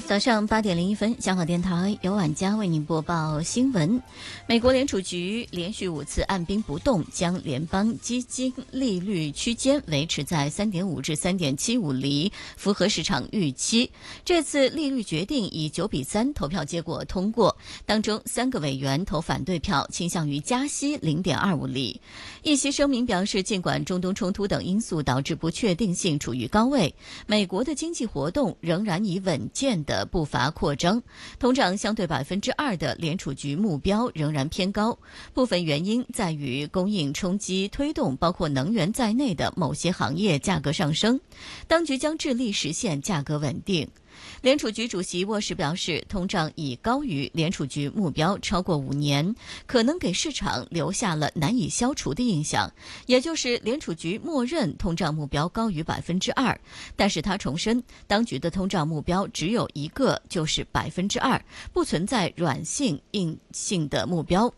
早上8点01分，香港电台由晚佳为您播报新闻。美国联储局连续5次按兵不动，将联邦基金利率区间维持在 3.5 至 3.75 厘，符合市场预期。这次利率决定以9比3投票结果通过，当中3个委员投反对票，倾向于加息 0.25 厘。议息声明表示，尽管中东冲突等因素导致不确定性处于高位，美国的经济活动仍然以稳健的步伐扩张，通胀相对 2% 的联储局目标仍然偏高，部分原因在于供应冲击推动包括能源在内的某些行业价格上升，当局将致力实现价格稳定。联储局主席沃什表示，通胀已高于联储局目标超过5年，可能给市场留下了难以消除的印象，也就是联储局默认通胀目标高于 2%， 但是他重申，当局的通胀目标只有一个，就是 2%， 不存在软性硬性的目标。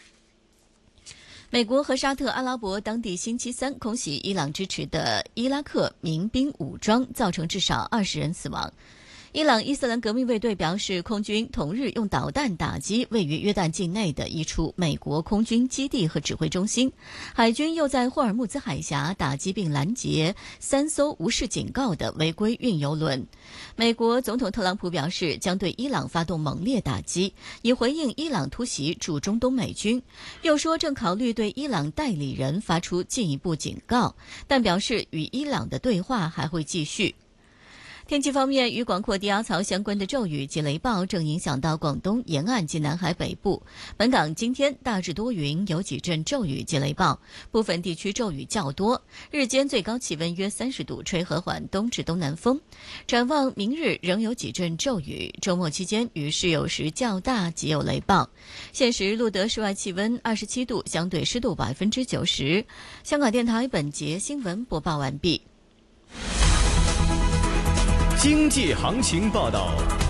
美国和沙特阿拉伯当地星期三空袭伊朗支持的伊拉克民兵武装，造成至少20人死亡。伊朗伊斯兰革命卫队表示，空军同日用导弹打击位于约旦境内的一处美国空军基地和指挥中心，海军又在霍尔木兹海峡打击并拦截3艘无视警告的违规运油轮。美国总统特朗普表示，将对伊朗发动猛烈打击，以回应伊朗突袭驻中东美军，又说正考虑对伊朗代理人发出进一步警告，但表示与伊朗的对话还会继续。天气方面，与广阔低压槽相关的骤雨及雷暴正影响到广东沿岸及南海北部。本港今天大致多云，有几阵骤雨及雷暴，部分地区骤雨较多，日间最高气温约30度，吹和缓东至东南风。展望明日仍有几阵骤雨，周末期间雨势有时较大，及有雷暴。现时录得室外气温27度，相对湿度 90%。 香港电台本节新闻播报完毕。 经济行情报道。